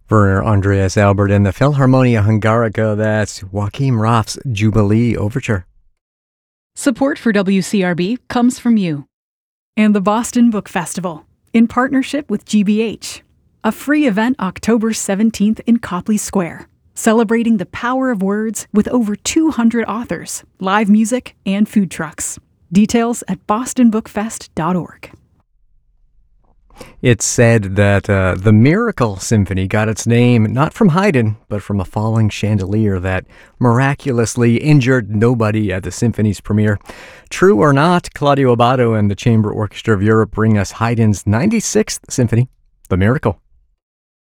Werner Andreas Albert and the Philharmonia Hungarica, that's Joachim Raff's Jubilee Overture. Support for WCRB comes from you. And the Boston Book Festival, in partnership with GBH. A free event October 17th in Copley Square, celebrating the power of words with over 200 authors, live music, and food trucks. Details at bostonbookfest.org. It's said that the Miracle Symphony got its name not from Haydn, but from a falling chandelier that miraculously injured nobody at the symphony's premiere. True or not, Claudio Abbado and the Chamber Orchestra of Europe bring us Haydn's 96th Symphony, The Miracle.